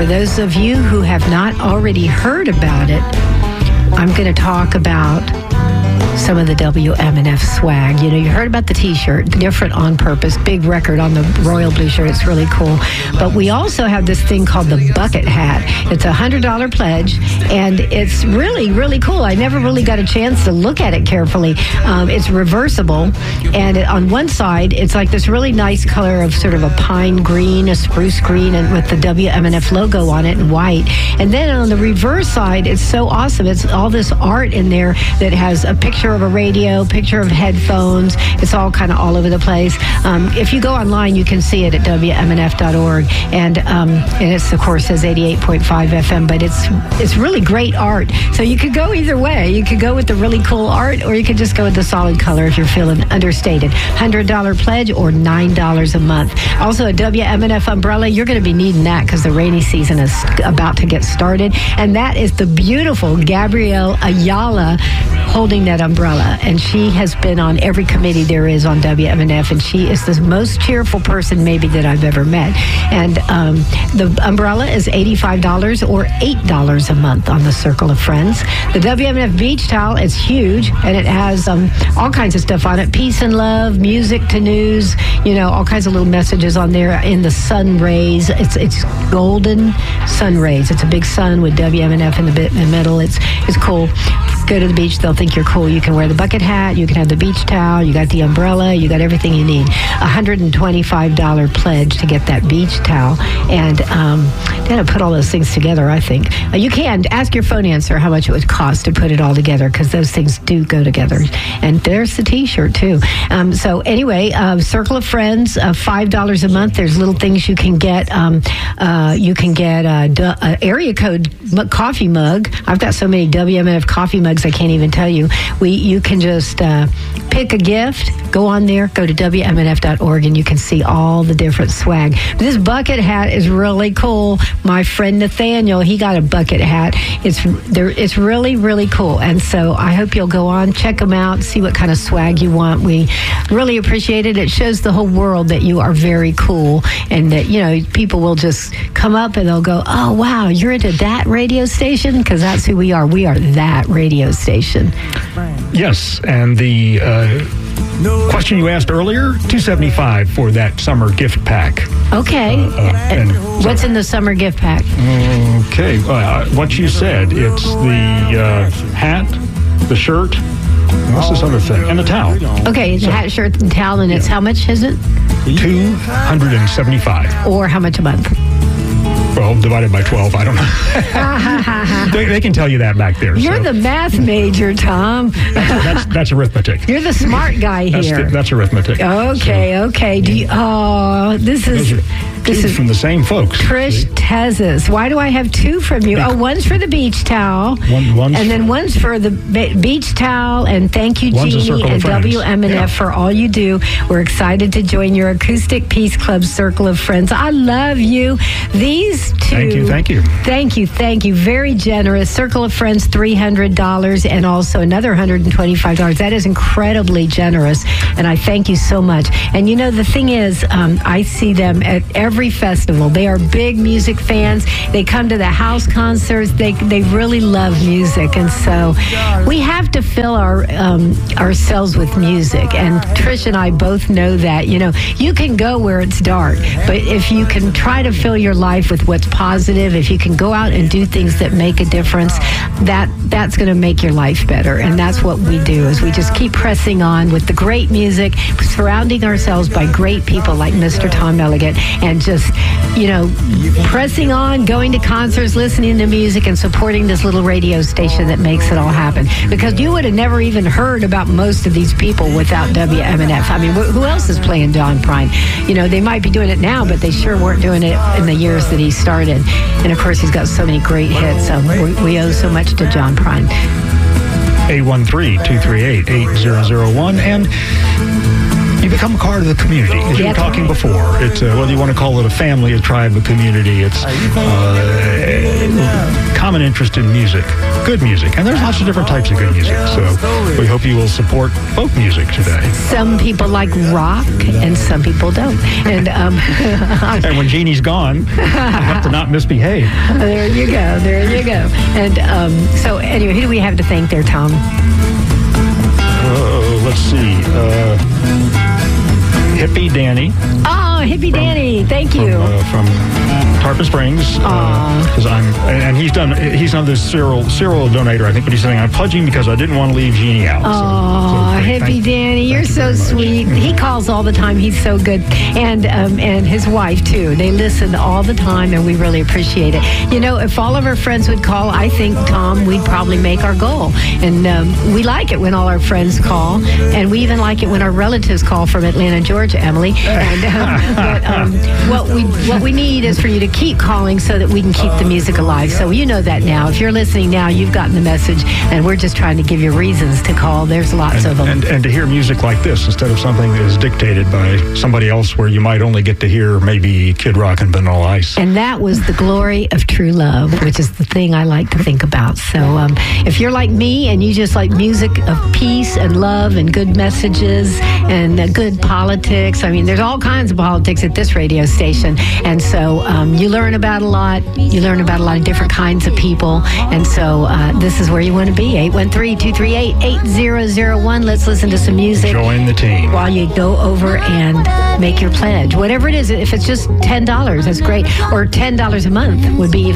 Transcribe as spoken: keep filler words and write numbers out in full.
for those of you who have not already heard about it, I'm going to talk about some of the W M N F swag. You know, you heard about the T-shirt, Different on Purpose, big record on the royal blue shirt. It's really cool. But we also have this thing called the bucket hat. It's a one hundred dollars pledge, and it's really, really cool. I never really got a chance to look at it carefully. Um, it's reversible, and it, on one side, it's like this really nice color of sort of a pine green, a spruce green, and with the W M N F logo on it in white. And then on the reverse side, it's so awesome. It's all this art in there that has a picture of a radio, picture of headphones. It's all kind of all over the place. Um, if you go online, you can see it at W M N F dot org. And um, and it's, of course, says eighty-eight point five F M, but it's it's really great art. So you could go either way. You could go with the really cool art, or you could just go with the solid color if you're feeling understated. one hundred dollars pledge or nine dollars a month. Also, a W M N F umbrella. You're going to be needing that because the rainy season is about to get started. And that is the beautiful Gabrielle Ayala holding that umbrella, and she has been on every committee there is on W M N F, and she is the most cheerful person maybe that I've ever met. And um, the umbrella is eighty-five dollars or eight dollars a month on the Circle of Friends. The W M N F beach towel is huge, and it has um, all kinds of stuff on it. Peace and love, music to news, you know, all kinds of little messages on there in the sun rays. It's it's golden sun rays. It's a big sun with W M N F in the middle. It's, it's cool. Go to the beach, they'll think you're cool. You can wear the bucket hat, you can have the beach towel, you got the umbrella, you got everything you need. one hundred twenty-five dollars pledge to get that beach towel. And um, they had to put all those things together, I think. Uh, you can ask your phone answer how much it would cost to put it all together, because those things do go together. And there's the T-shirt, too. Um, so anyway, uh, Circle of Friends, uh, five dollars a month. There's little things you can get. Um, uh, you can get a, a area code coffee mug. I've got so many W M N F coffee mugs I can't even tell you. We you can just uh, pick a gift, go on there, go to W M N F dot org, and you can see all the different swag. This bucket hat is really cool. My friend Nathaniel, he got a bucket hat. It's there. It's really, really cool. And so I hope you'll go on, check them out, see what kind of swag you want. We really appreciate it. It shows the whole world that you are very cool, and that, you know, people will just come up and they'll go, oh, wow, you're into that radio station? Because that's who we are. We are that radio station. Yes, and the uh, question you asked earlier, two seventy-five for that summer gift pack. Okay. Uh, uh, and what's so, in the summer gift pack? Okay, uh, what you said, it's the uh, hat, the shirt, what's this other thing? And the towel. Okay, the so, hat, shirt, and towel, and it's yeah. how much is it? two hundred seventy-five. Or how much a month? Well, divided by twelve, I don't know. they, they can tell you that back there. You're so. the math major, Tom. that's, that's, that's arithmetic. You're the smart guy that's here. The, that's arithmetic. Okay, so, okay. Do you, oh, this is... This is from the same folks. Trish Tezes. Why do I have two from you? Oh, one's for the beach towel. One, one's and then one's for the be- beach towel. And thank you, Jeannie, and W M N F yeah. for all you do. We're excited to join your Acoustic Peace Club Circle of Friends. I love you. These two. Thank you, thank you. Thank you, thank you. Very generous. Circle of Friends, three hundred dollars, and also another one hundred twenty-five dollars. That is incredibly generous, and I thank you so much. And you know, the thing is, um, I see them at every Every festival. They are big music fans. They come to the house concerts. They they really love music, and so we have to fill our um, ourselves with music. And Trish and I both know that. You know, you can go where it's dark, but if you can try to fill your life with what's positive, if you can go out and do things that make a difference, that that's going to make your life better. And that's what we do. Is we just keep pressing on with the great music, surrounding ourselves by great people like Mister Tom Elegant, and just, you know, pressing on, going to concerts, listening to music, and supporting this little radio station that makes it all happen. Because you would have never even heard about most of these people without W M N F. I mean, wh- who else is playing John Prine? You know, they might be doing it now, but they sure weren't doing it in the years that he started. And, of course, he's got so many great hits. So we, we owe so much to John Prine. eight one three, two three eight, eight zero zero one. And you become part of the community. As you were Yep. talking before, it's uh, whether you want to call it a family, a tribe, a community, it's uh, common interest in music, good music. And there's lots of different types of good music. So we hope you will support folk music today. Some people like rock, and some people don't. And um, And when Jeannie's gone, I have to not misbehave. there you go. There you go. And um, so, anyway, who do we have to thank there, Tom? Uh, let's see. Uh, Hippie Danny. Oh, Hippie Danny. Thank you. From, uh, from Tarpon Springs, because uh, I'm, and he's done, he's done this serial serial donator, I think, but he's saying I'm pledging because I didn't want to leave Jeannie out. Oh, so, so Hippie thank, Danny, you're you so sweet. He calls all the time. He's so good, and um, and his wife too. They listen all the time, and we really appreciate it. You know, if all of our friends would call, I think, Tom, we'd probably make our goal. And um, we like it when all our friends call, and we even like it when our relatives call from Atlanta, Georgia, Emily. And um, but um, what we what we need is for you to keep calling so that we can keep the music alive. So you know that now. If you're listening now, you've gotten the message, and we're just trying to give you reasons to call. There's lots and, of them. And, and to hear music like this instead of something that is dictated by somebody else where you might only get to hear maybe Kid Rock and Vanilla Ice. And that was the glory of true love, which is the thing I like to think about. So um, if you're like me and you just like music of peace and love and good messages and uh, good politics, I mean, there's all kinds of politics at this radio station. And so um, you learn about a lot. You learn about a lot of different kinds of people. And so uh, this is where you want to be. eight one three, two three eight, eight zero zero one. Let's listen to some music. Join the team. While you go over and make your pledge. Whatever it is, if it's just ten dollars, that's great. Or ten dollars a month would be even